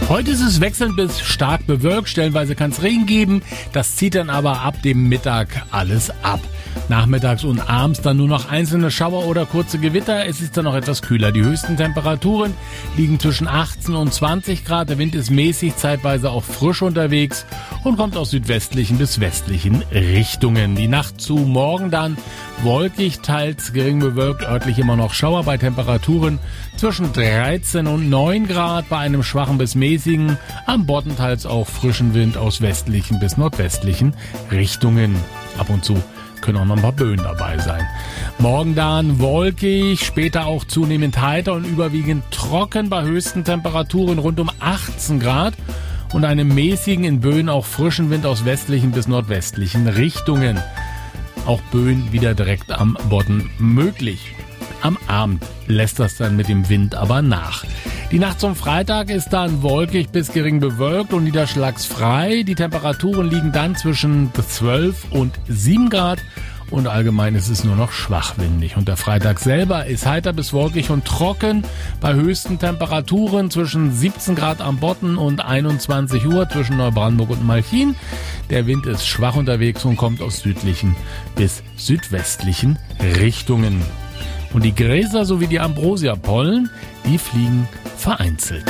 Heute ist es wechselnd bis stark bewölkt, stellenweise kann es Regen geben, das zieht dann aber ab dem Mittag alles ab. Nachmittags und abends dann nur noch einzelne Schauer oder kurze Gewitter, es ist dann noch etwas kühler. Die höchsten Temperaturen liegen zwischen 18 und 20 Grad, der Wind ist mäßig, zeitweise auch frisch unterwegs und kommt aus südwestlichen bis westlichen Richtungen. Die Nacht zu morgen dann wolkig, teils gering bewölkt, örtlich immer noch Schauer bei Temperaturen zwischen 13 und 9 Grad, bei einem schwachen bis mäßigen, am Bodden teils auch frischen Wind aus westlichen bis nordwestlichen Richtungen. Ab und zu können auch noch ein paar Böen dabei sein. Morgen dann wolkig, später auch zunehmend heiter und überwiegend trocken bei höchsten Temperaturen rund um 18 Grad und einem mäßigen, in Böen auch frischen Wind aus westlichen bis nordwestlichen Richtungen. Auch Böen wieder direkt am Bodden möglich. Am Abend lässt das dann mit dem Wind aber nach. Die Nacht zum Freitag ist dann wolkig bis gering bewölkt und niederschlagsfrei. Die Temperaturen liegen dann zwischen 12 und 7 Grad und allgemein ist es nur noch schwachwindig. Und der Freitag selber ist heiter bis wolkig und trocken bei höchsten Temperaturen zwischen 17 Grad am Bodden und 21 Uhr zwischen Neubrandenburg und Malchin. Der Wind ist schwach unterwegs und kommt aus südlichen bis südwestlichen Richtungen. Und die Gräser sowie die Ambrosia-Pollen, die fliegen vereinzelt.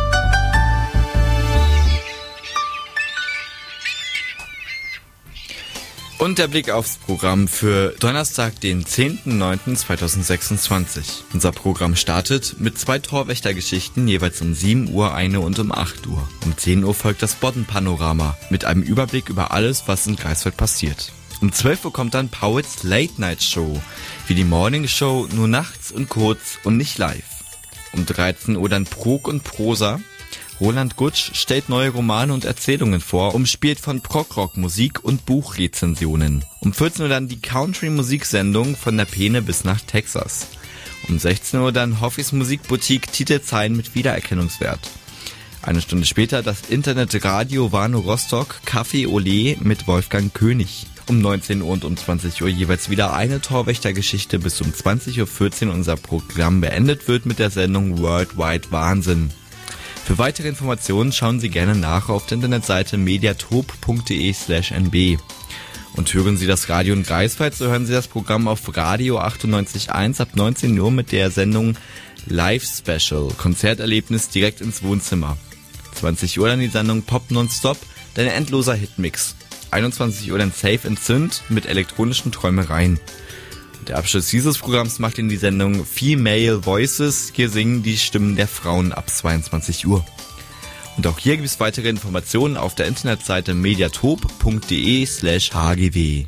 Und der Blick aufs Programm für Donnerstag, den 10.09.2026. Unser Programm startet mit 2 Torwächtergeschichten, jeweils um 7 Uhr eine und um 8 Uhr. Um 10 Uhr folgt das Bodden-Panorama mit einem Überblick über alles, was in Greifswald passiert. Um 12 Uhr kommt dann Poets Late Night Show, wie die Morning Show, nur nachts und kurz und nicht live. Um 13 Uhr dann Prog und Prosa. Roland Gutsch stellt neue Romane und Erzählungen vor, umspielt von Prog-Rock-Musik und Buchrezensionen. Um 14 Uhr dann die Country-Musiksendung von der Peene bis nach Texas. Um 16 Uhr dann Hoffis Musikboutique, Titelzeilen mit Wiedererkennungswert. Eine Stunde später das Internetradio Warnow Rostock, Café Olé mit Wolfgang König. Um 19 Uhr und um 20 Uhr jeweils wieder eine Torwächtergeschichte, bis um 20.14 Uhr unser Programm beendet wird mit der Sendung Worldwide Wahnsinn. Für weitere Informationen schauen Sie gerne nach auf der Internetseite mediatop.de/nb. Und hören Sie das Radio in Greifswald, so hören Sie das Programm auf Radio 98.1 ab 19 Uhr mit der Sendung Live Special, Konzerterlebnis direkt ins Wohnzimmer. 20 Uhr dann die Sendung Pop Nonstop, dein endloser Hitmix. 21 Uhr dann Safe and Synth mit elektronischen Träumereien. Der Abschluss dieses Programms macht in die Sendung Female Voices. Hier singen die Stimmen der Frauen ab 22 Uhr. Und auch hier gibt es weitere Informationen auf der Internetseite mediatop.de/hgw.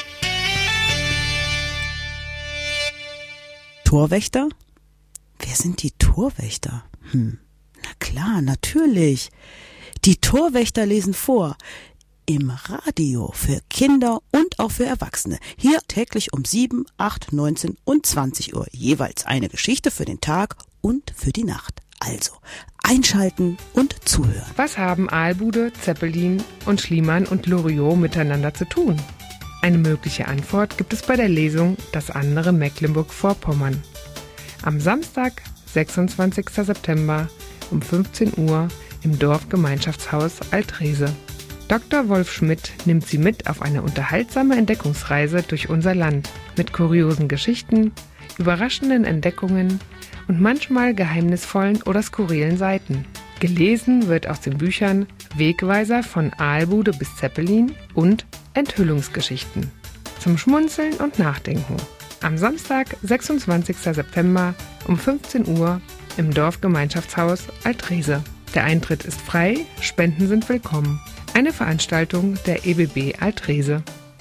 Torwächter? Wer sind die Torwächter? Na klar, natürlich. Die Torwächter lesen vor. Im Radio für Kinder und auch für Erwachsene. Hier täglich um 7, 8, 19 und 20 Uhr. Jeweils eine Geschichte für den Tag und für die Nacht. Also einschalten und zuhören. Was haben Aalbude, Zeppelin und Schliemann und Loriot miteinander zu tun? Eine mögliche Antwort gibt es bei der Lesung Das andere Mecklenburg-Vorpommern. Am Samstag, 26. September um 15 Uhr im Dorfgemeinschaftshaus Altrese. Dr. Wolf Schmidt nimmt Sie mit auf eine unterhaltsame Entdeckungsreise durch unser Land mit kuriosen Geschichten, überraschenden Entdeckungen und manchmal geheimnisvollen oder skurrilen Seiten. Gelesen wird aus den Büchern Wegweiser von Aalbude bis Zeppelin und Enthüllungsgeschichten. Zum Schmunzeln und Nachdenken. Am Samstag, 26. September um 15 Uhr im Dorfgemeinschaftshaus Altrese. Der Eintritt ist frei, Spenden sind willkommen. Eine Veranstaltung der EBB Altrese.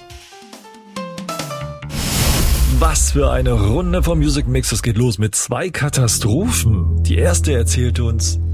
Was für eine Runde vom Music Mix. Es geht los mit 2 Katastrophen. Die erste erzählt uns,